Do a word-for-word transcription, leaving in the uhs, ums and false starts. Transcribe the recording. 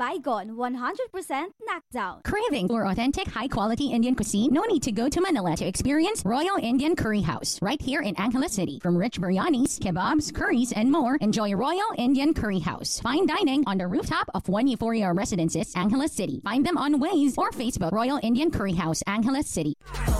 Bygone, one hundred percent knockdown. Craving for authentic, high-quality Indian cuisine? No need to go to Manila to experience Royal Indian Curry House right here in Angeles City. From rich biryanis, kebabs, curries, and more, enjoy Royal Indian Curry House. Fine dining on the rooftop of One Euphoria Residences, Angeles City. Find them on Waze or Facebook, Royal Indian Curry House, Angeles City.